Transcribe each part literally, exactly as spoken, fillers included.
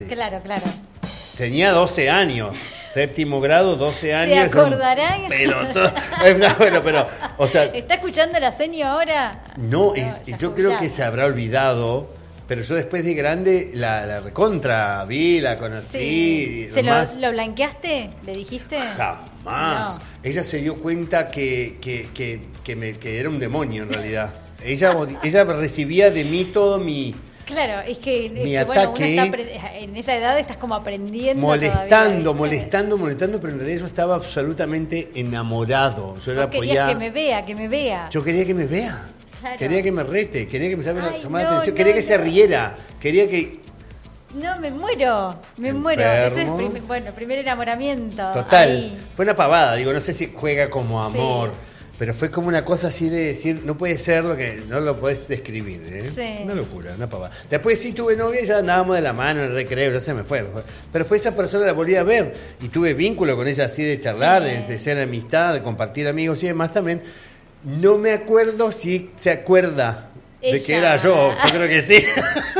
Claro, claro. Tenía doce años. Séptimo grado, doce años. ¿Se acordarán? Pelotón. Bueno, pero, o sea... ¿Está escuchando la seño ahora? No, no es, ya yo jubilado. creo que se habrá olvidado, pero yo después de grande la, la recontra vi, la conocí. Sí. Y ¿Se lo, demás. lo blanqueaste? ¿Le dijiste? Jamás. No. Ella se dio cuenta que, que, que, que, me, que era un demonio en realidad. ella, ella recibía de mí todo mi... Claro, es que, es Mi que bueno, uno ataque, está apre- en esa edad estás como aprendiendo molestando, todavía, molestando, molestando, pero en realidad yo estaba absolutamente enamorado. Yo la Vos querías apoyaba. que me vea, que me vea. Yo quería que me vea. Claro. Quería que me rete, quería que me llamara Ay, llamara no, la atención, no, quería que no. se riera, quería que... No, me muero, me Enfermo. muero. Ese es prim- bueno, primer enamoramiento. Total, Ahí. fue una pavada, digo, no sé si juega como amor, Sí. pero fue como una cosa así de decir, no puede ser lo que, no lo podés describir, ¿eh? Sí. Una locura, una pavada. Después sí tuve novia y ya andábamos de la mano en el recreo, ya se me fue. Pero después esa persona la volví a ver y tuve vínculo con ella así de charlar, Sí. de, de ser amistad, de compartir amigos y demás también. No me acuerdo si se acuerda de Ella. que era yo, yo creo que sí.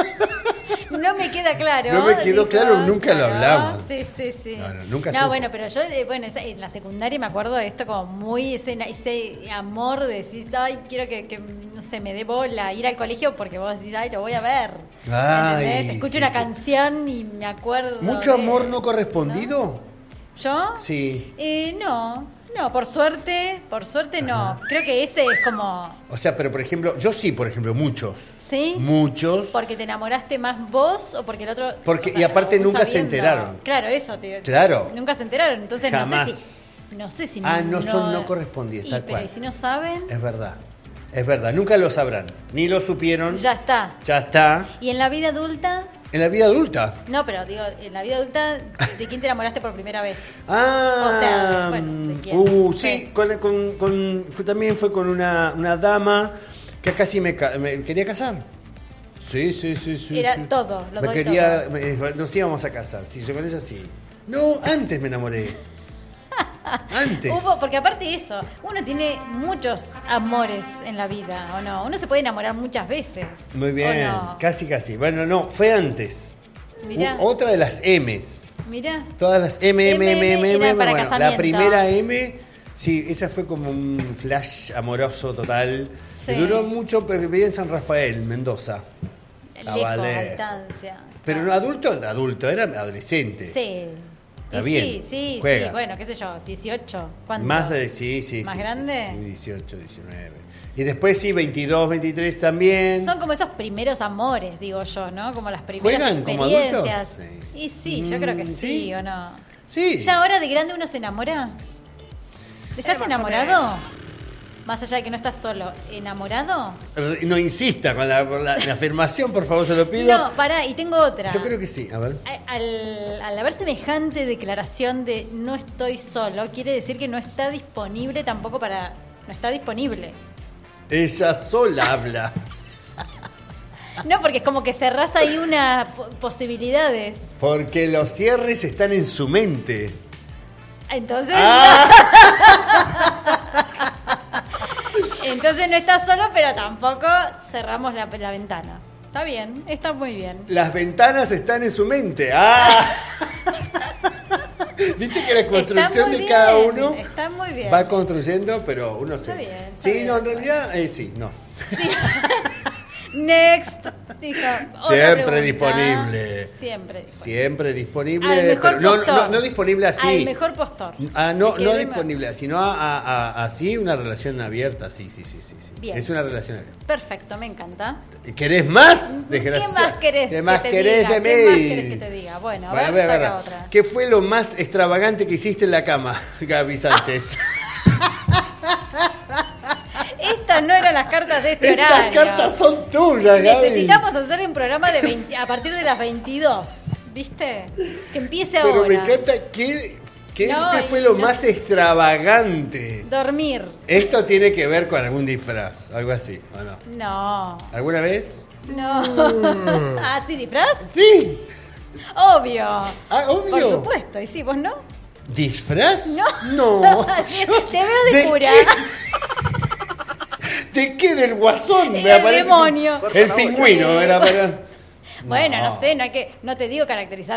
No me queda claro. No me quedó dijo, claro, nunca lo hablamos. Sí, sí, sí. No, no, nunca No, supe. bueno, pero yo, eh, bueno, esa- en la secundaria me acuerdo de esto como muy, ese, ese amor de decir, ay, quiero que, que, no sé, me dé bola, ir al colegio porque vos decís, ay, lo voy a ver. Ay, ¿Entendés? Escucho sí, una sí. canción y me acuerdo. ¿Mucho de- amor no correspondido? ¿Yo? Sí. Eh, no, no, por suerte, por suerte no. Creo que ese es como, O sea, pero por ejemplo, yo sí, por ejemplo, muchos. ¿sí? Muchos. ¿Porque te enamoraste más vos o porque el otro...? Porque- o sea, y aparte aún nunca se sabiendo- enteraron. Claro, eso. Te, Claro. Nunca se enteraron, entonces Jamás. no sé si... No sé si... Ah, no son no correspondidas, Y, tal pero cual. ¿y si no saben? Es verdad. Es verdad. Nunca lo sabrán. Ni lo supieron. Ya está. Ya está. ¿Y en la vida adulta? En la vida adulta. No, pero digo, en la vida adulta, ¿de quién te enamoraste por primera vez? Ah, O sea, bueno, ¿de quién? uh, Sí. sí, con, con, con- fue- también fue con una, una dama que casi me, ca- me quería casar. Sí, sí, sí, sí. Era sí. todo, lo me doy quería, todo. me- nos íbamos a casar. Sí, yo con ella sí. No, antes me enamoré. Antes. Hubo, porque aparte de eso, uno tiene muchos amores en la vida, ¿o no? Uno se puede enamorar muchas veces. Muy bien, ¿o no? casi, casi. Bueno, no, fue antes. Mirá. U- otra de las M's. Mirá. Todas las M, M, M, M, era M. para Bueno, la casamiento. primera M, sí, esa fue como un flash amoroso total. Sí. Que duró mucho, pero vivía en San Rafael, Mendoza. Lejos, Cabalé. a distancia. Pero no Claro. adulto, adulto, era adolescente. Sí. Está Y bien, sí, sí, juega. sí, bueno, qué sé yo, dieciocho. ¿Cuánto? Más de, sí, sí. ¿Más sí, grande? Sí, sí, dieciocho, diecinueve. Y después sí, veintidós, veintitrés también. Son como esos primeros amores, digo yo, ¿no? Como las primeras ¿Juegan como experiencias. adultos? Sí. Y sí, yo creo que Mm, sí, sí. ¿o no? Sí. ¿Ya ahora de grande uno se enamora? ¿Estás enamorado? Más allá de que no estás solo, ¿enamorado? Re- No insista con la, con la- la afirmación, por favor, se lo pido. No, pará, y tengo otra. Yo creo que sí, a ver. A- Al, al haber semejante declaración de no estoy solo, quiere decir que no está disponible tampoco para... No está disponible. Ella sola habla. No, porque es como que cerrás ahí unas po- posibilidades. Porque los cierres están en su mente. Entonces... Ah. Entonces no estás solo, pero tampoco cerramos la, la ventana. Está bien, está muy bien. Las ventanas están en su mente. ¡Ah! Viste que la construcción Está muy de cada bien, uno está muy bien. va construyendo, pero uno se. Está bien, está sí, bien, no, en está realidad, eh, sí, no. Sí. Next. Dijo, otra Siempre pregunta. disponible. Siempre disponible. Siempre disponible. Al mejor pero no, postor. no, no disponible así. Al mejor postor. Ah, no, Que no dé- disponible, sino a, a- a- así una relación abierta, sí, sí, sí, sí, sí. Bien. Es una relación abierta. Perfecto, me encanta. ¿Querés más? ¿Qué Desgraciado. más querés ¿Qué que más te querés diga? de mí? ¿Qué más querés que te diga? Bueno, a ver, ver, saca ver. otra. ¿Qué fue lo más extravagante que hiciste en la cama, Gaby Sánchez? Estas no eran las cartas de este Estas horario. cartas son tuyas, Gaby. Necesitamos hacer un programa de veinte a partir de las veintidós. ¿Viste? Que empiece Pero ahora. me encanta ¿qué, qué, No, qué fue y lo no más sé. extravagante? Dormir. Esto tiene que ver con algún disfraz, algo así, ¿o no? No. ¿Alguna vez? No. ¿Ah, sí, disfraz? Sí. Obvio. Ah, obvio. Por supuesto. ¿Y sí, vos no? ¿Disfraz? No. No. te, Yo- te veo de, cura. Qué? ¿De qué? ¿Del guasón? El Me aparece demonio. El pingüino Sí. era para... Bueno, no. sé, no hay que, no te digo caracterizar